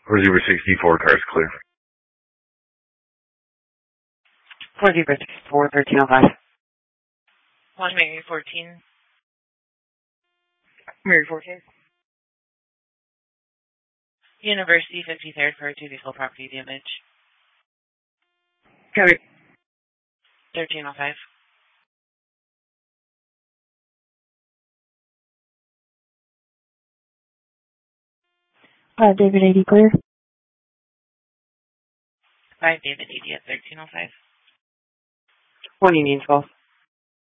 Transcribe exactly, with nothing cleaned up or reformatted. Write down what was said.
Or zero sixty-four, cars clear. four zero sixty-four, thirteen oh five. one Mary fourteen. Mary fourteen. University fifty-third for two vehicle property damage. Copy. thirteen oh five. Uh, David eighty clear. five David eighty at thirteen oh five. one Union twelve.